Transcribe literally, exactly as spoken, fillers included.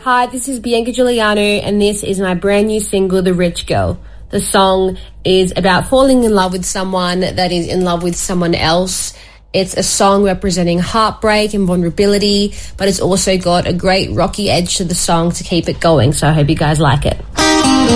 Hi, this is Bianca Giuliano, and this is my brand new single, The Rich Girl. The song is about falling in love with someone that is in love with someone else. It's a song representing heartbreak and vulnerability, but it's also got a great rocky edge to the song to keep it going, so I hope you guys like it.